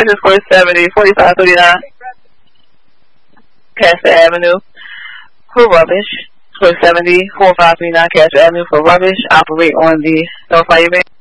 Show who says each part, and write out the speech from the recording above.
Speaker 1: Texas 470, 4539 Castro Avenue for rubbish. 470, 4539 Castro Avenue for rubbish. Operate on the North Fire Base.